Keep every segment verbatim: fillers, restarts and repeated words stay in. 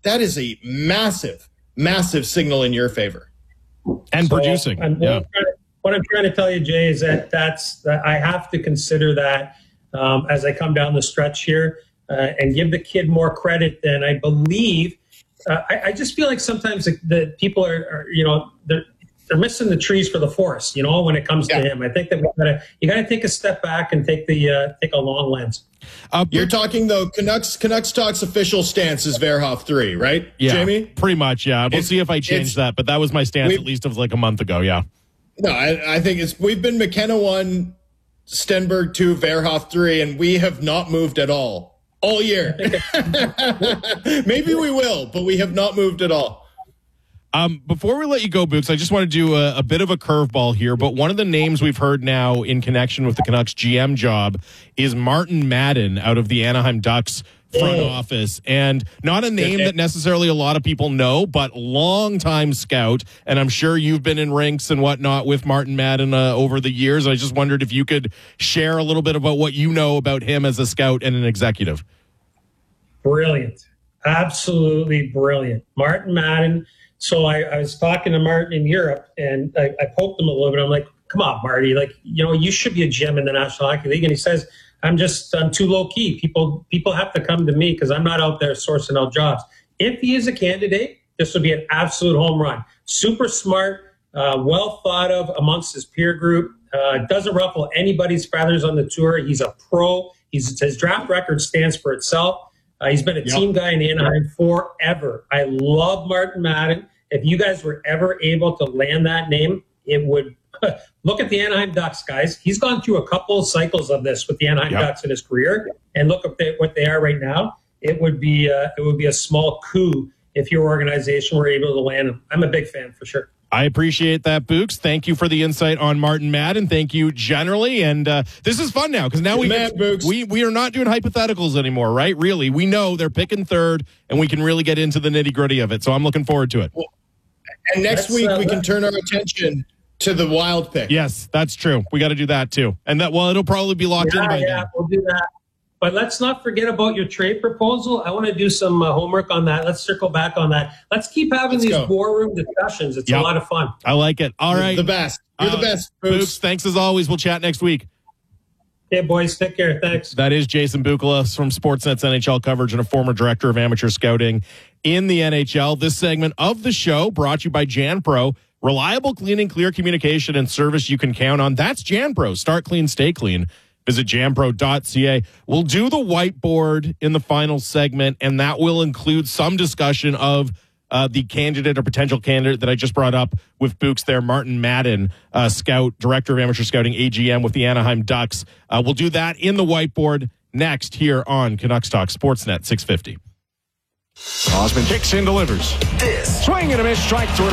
that is a massive, massive signal in your favor. And so, producing. And yeah. what, I'm to, what I'm trying to tell you, Jay, is that that's that I have to consider that um, as I come down the stretch here uh, and give the kid more credit than I believe. Uh, I, I just feel like sometimes the, the people are, are, you know, they're they're missing the trees for the forest. You know, when it comes yeah. to him, I think that we gotta you got to take a step back and take the uh, take a long lens. Uh, You're talking though, Canucks Canucks Talk's official stance is Verhoff three, right? Yeah, Jamie? Pretty much. Yeah, we'll it's, see if I change that, but that was my stance at least of like a month ago. Yeah. No, I, I think it's we've been McKenna one, Stenberg two, Verhoff three, and we have not moved at all all year. Maybe we will, but we have not moved at all. Um, before we let you go, Books, I just want to do a, a bit of a curveball here, but one of the names we've heard now in connection with the Canucks G M job is Martin Madden out of the Anaheim Ducks front oh. office. And not a name that necessarily a lot of people know, but longtime scout. And I'm sure you've been in rinks and whatnot with Martin Madden uh, over the years. I just wondered if you could share a little bit about what you know about him as a scout and an executive. Brilliant. Absolutely brilliant. Martin Madden. So I, I was talking to Martin in Europe, and I, I poked him a little bit. I'm like, come on, Marty, like, you know, you should be a G M in the National Hockey League. And he says, I'm just, I'm too low key. People, people have to come to me because I'm not out there sourcing out jobs. If he is a candidate, this would be an absolute home run. Super smart, uh, well thought of amongst his peer group. Uh, doesn't ruffle anybody's feathers on the tour. He's a pro. He's, his draft record stands for itself. Uh, he's been a yep. team guy in Anaheim forever. I love Martin Madden. If you guys were ever able to land that name, it would look at the Anaheim Ducks, guys. He's gone through a couple of cycles of this with the Anaheim yep. Ducks in his career, and look at what they are right now. It would be uh, it would be a small coup if your organization were able to land him. I'm a big fan for sure. I appreciate that, Books. Thank you for the insight on Martin Madden. Thank you generally. And uh, this is fun now because now we, man, get, we we are not doing hypotheticals anymore, right? Really, we know they're picking third, and we can really get into the nitty gritty of it. So I'm looking forward to it. Well, and next that's, week uh, we can turn our attention to the wild pick. Yes, that's true. We got to do that too. And that well, it'll probably be locked yeah, in by yeah, then. We'll do that. But let's not forget about your trade proposal. I want to do some uh, homework on that. Let's circle back on that. Let's keep having let's these go. war room discussions. It's yep. a lot of fun. I like it. All You're right. the best. You're uh, the best. Boots. Boots, thanks as always. We'll chat next week. Hey, boys. Take care. Thanks. That is Jason Bukala from Sportsnet's N H L coverage and a former director of amateur scouting in the N H L. This segment of the show brought to you by Jan Pro. Reliable cleaning, clear communication, and service you can count on. That's Jan Pro. Start clean, stay clean. Visit jan pro dot c a. We'll do the whiteboard in the final segment, and that will include some discussion of uh, the candidate or potential candidate that I just brought up with Books there, Martin Madden, uh, scout, director of amateur scouting, A G M with the Anaheim Ducks. Uh, we'll do that in the whiteboard next here on Canucks Talk Sportsnet six fifty. Osman kicks and delivers. This swing and a miss, strike three.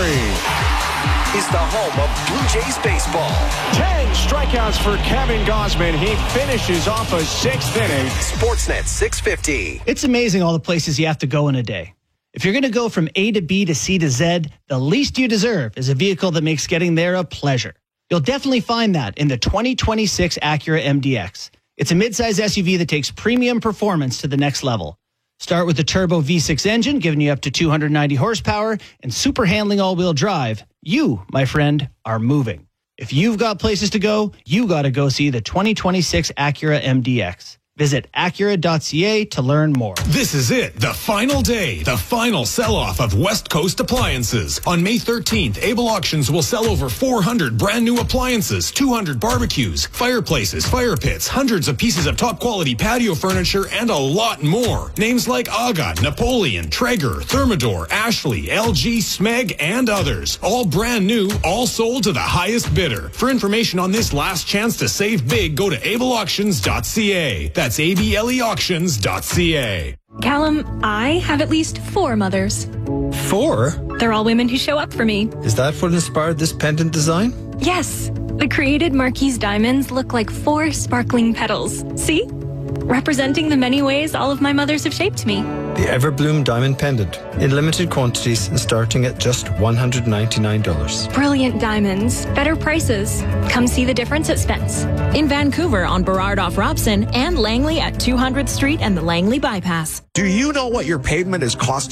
is the home of Blue Jays baseball. Ten strikeouts for Kevin Gausman. He finishes off a sixth inning. Sportsnet six fifty. It's amazing all the places you have to go in a day. If you're going to go from A to B to C to Z, the least you deserve is a vehicle that makes getting there a pleasure. You'll definitely find that in the twenty twenty-six Acura M D X. It's a midsize S U V that takes premium performance to the next level. Start with the turbo V six engine, giving you up to two hundred ninety horsepower and super handling all-wheel drive. You, my friend, are moving. If you've got places to go, you got to go see the twenty twenty-six Acura M D X. Visit acura dot c a to learn more. This is it, the final day, the final sell-off of West Coast appliances. On May thirteenth, Able Auctions will sell over four hundred brand new appliances, two hundred barbecues, fireplaces, fire pits, hundreds of pieces of top-quality patio furniture, and a lot more. Names like Aga, Napoleon, Traeger, Thermador, Ashley, L G, Smeg, and others. All brand new, all sold to the highest bidder. For information on this last chance to save big, go to able auctions dot c a. That's A B L E auctions dot c a. Callum, I have at least four mothers. Four? They're all women who show up for me. Is that what inspired this pendant design? Yes. The created Marquise diamonds look like four sparkling petals. See? Representing the many ways all of my mothers have shaped me. The Everbloom Diamond Pendant. In limited quantities and starting at just one hundred ninety-nine dollars. Brilliant diamonds. Better prices. Come see the difference at Spence. In Vancouver on Burrard off Robson and Langley at two hundredth Street and the Langley Bypass. Do you know what your pavement is costing?